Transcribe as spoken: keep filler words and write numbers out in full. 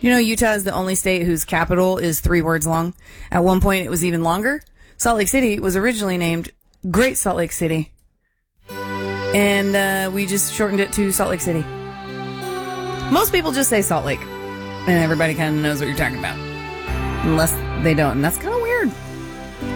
You know, Utah is the only state whose capital is three words long. At one point, it was even longer. Salt Lake City was originally named Great Salt Lake City. And uh, we just shortened it to Salt Lake City. Most people just say Salt Lake. And everybody kind of knows what you're talking about. Unless they don't. And that's kind of